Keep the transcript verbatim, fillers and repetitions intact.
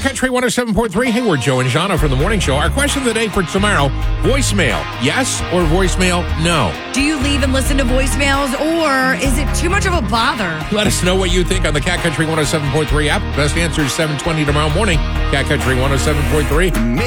Country one oh seven point three. Hey, we're Joe and Jana from the Morning Show. Our question of the day for tomorrow, voicemail, yes or voicemail, no? Do you leave and listen to voicemails, or is it too much of a bother? Let us know what you think on the Cat Country one oh seven point three app. Best answer is seven twenty tomorrow morning. Cat Country one oh seven point three.